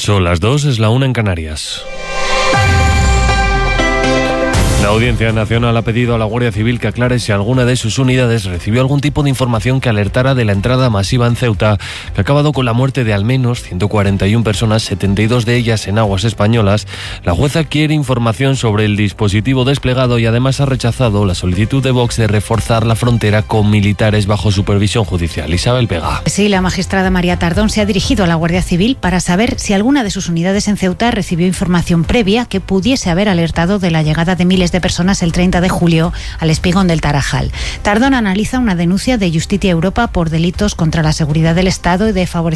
Son las 2, es la 1 en Canarias. La Audiencia Nacional ha pedido a la Guardia Civil que aclare si alguna de sus unidades recibió algún tipo de información que alertara de la entrada masiva en Ceuta, que ha acabado con la muerte de al menos 141 personas, 72 de ellas en aguas españolas. La jueza quiere información sobre el dispositivo desplegado y además ha rechazado la solicitud de Vox de reforzar la frontera con militares bajo supervisión judicial. Isabel Vega. Sí, la magistrada María Tardón se ha dirigido a la Guardia Civil para saber si alguna de sus unidades en Ceuta recibió información previa que pudiese haber alertado de la llegada de miles de personas el 30 de julio al espigón del Tarajal. Tardón analiza una denuncia de Justicia Europa por delitos contra la seguridad del Estado y de favorecimiento